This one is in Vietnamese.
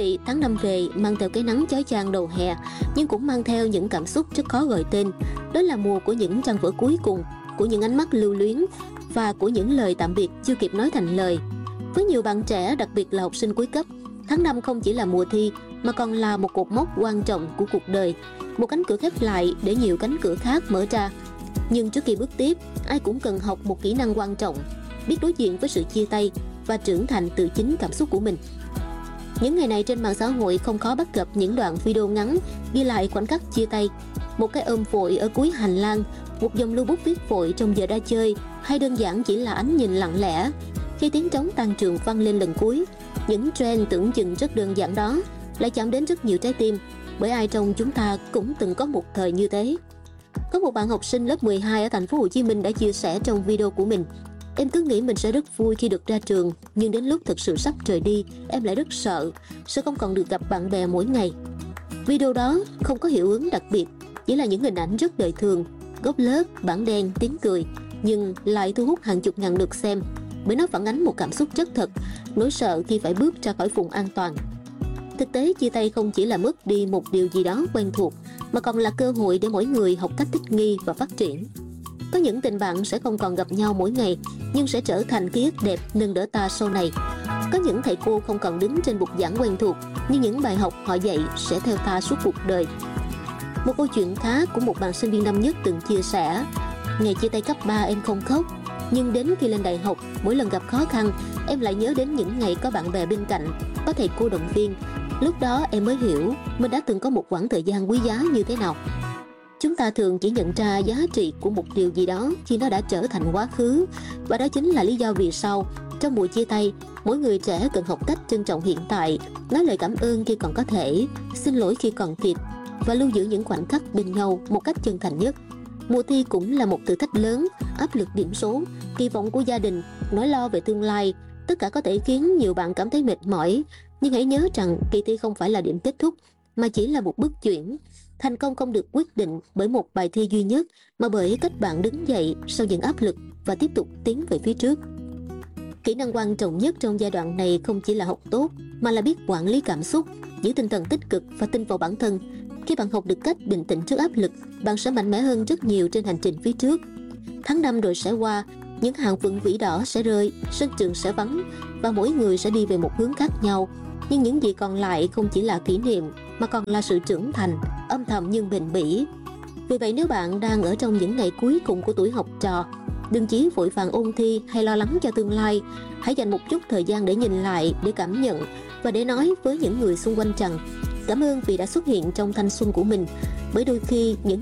vậy, tháng năm về mang theo cái nắng chói chang đầu hè, nhưng cũng mang theo những cảm xúc rất khó gọi tên. Đó là mùa của những trang vở cuối cùng, của những ánh mắt lưu luyến và của những lời tạm biệt chưa kịp nói thành lời. Với nhiều bạn trẻ, đặc biệt là học sinh cuối cấp, tháng năm không chỉ là mùa thi mà còn là một cột mốc quan trọng của cuộc đời, một cánh cửa khép lại để nhiều cánh cửa khác mở ra. Nhưng trước khi bước tiếp, ai cũng cần học một kỹ năng quan trọng: biết đối diện với sự chia tay và trưởng thành từ chính cảm xúc của mình. Những ngày này trên mạng xã hội không khó bắt gặp những đoạn video ngắn ghi lại khoảnh khắc chia tay, một cái ôm vội ở cuối hành lang, một dòng lưu bút viết vội trong giờ ra chơi, hay đơn giản chỉ là ánh nhìn lặng lẽ khi tiếng trống tan trường vang lên lần cuối. Những trend tưởng chừng rất đơn giản đó lại chạm đến rất nhiều trái tim, bởi ai trong chúng ta cũng từng có một thời như thế. Có một bạn học sinh lớp 12 ở thành phố Hồ Chí Minh đã chia sẻ trong video của mình: "Em cứ nghĩ mình sẽ rất vui khi được ra trường, nhưng đến lúc thực sự sắp rời đi, em lại rất sợ không còn được gặp bạn bè mỗi ngày." Video đó không có hiệu ứng đặc biệt, chỉ là những hình ảnh rất đời thường, góc lớp, bảng đen, tiếng cười, nhưng lại thu hút hàng chục ngàn lượt xem, bởi nó phản ánh một cảm xúc rất thật, nỗi sợ khi phải bước ra khỏi vùng an toàn. Thực tế, chia tay không chỉ là mất đi một điều gì đó quen thuộc, mà còn là cơ hội để mỗi người học cách thích nghi và phát triển. Có những tình bạn sẽ không còn gặp nhau mỗi ngày, nhưng sẽ trở thành ký ức đẹp nâng đỡ ta sau này. Có những thầy cô không còn đứng trên bục giảng quen thuộc, nhưng những bài học họ dạy sẽ theo ta suốt cuộc đời. Một câu chuyện khác của một bạn sinh viên năm nhất từng chia sẻ: "Ngày chia tay cấp 3 em không khóc, nhưng đến khi lên đại học, mỗi lần gặp khó khăn, em lại nhớ đến những ngày có bạn bè bên cạnh, có thầy cô động viên. Lúc đó em mới hiểu mình đã từng có một quãng thời gian quý giá như thế nào." Chúng ta thường chỉ nhận ra giá trị của một điều gì đó khi nó đã trở thành quá khứ, và đó chính là lý do vì sao trong mùa chia tay, mỗi người trẻ cần học cách trân trọng hiện tại, nói lời cảm ơn khi còn có thể, xin lỗi khi còn kịp, và lưu giữ những khoảnh khắc bên nhau một cách chân thành nhất. Mùa thi cũng là một thử thách lớn, áp lực điểm số, kỳ vọng của gia đình, nỗi lo về tương lai, tất cả có thể khiến nhiều bạn cảm thấy mệt mỏi. Nhưng hãy nhớ rằng kỳ thi không phải là điểm kết thúc, mà chỉ là một bước chuyển. Thành công không được quyết định bởi một bài thi duy nhất, mà bởi cách bạn đứng dậy sau những áp lực và tiếp tục tiến về phía trước. Kỹ năng quan trọng nhất trong giai đoạn này không chỉ là học tốt, mà là biết quản lý cảm xúc, giữ tinh thần tích cực và tin vào bản thân. Khi bạn học được cách bình tĩnh trước áp lực, bạn sẽ mạnh mẽ hơn rất nhiều trên hành trình phía trước. Tháng năm rồi sẽ qua, những hàng vườn vĩ đỏ sẽ rơi, sân trường sẽ vắng, và mỗi người sẽ đi về một hướng khác nhau. Nhưng những gì còn lại không chỉ là kỷ niệm, mà còn là sự trưởng thành, âm thầm nhưng bền bỉ. Vì vậy, nếu bạn đang ở trong những ngày cuối cùng của tuổi học trò, đừng chỉ vội vàng ôn thi hay lo lắng cho tương lai. Hãy dành một chút thời gian để nhìn lại, để cảm nhận và để nói với những người xung quanh rằng cảm ơn vì đã xuất hiện trong thanh xuân của mình. Bởi đôi khi những